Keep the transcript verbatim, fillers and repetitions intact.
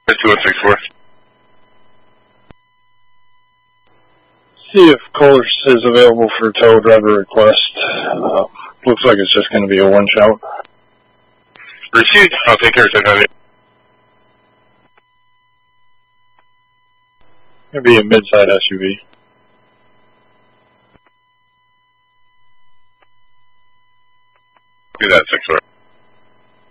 two one six four. See if Colors is available for tow driver request. Uh, looks like it's just going to be a one shout. Received. I'll take care of it. Going to be a mid-side S U V.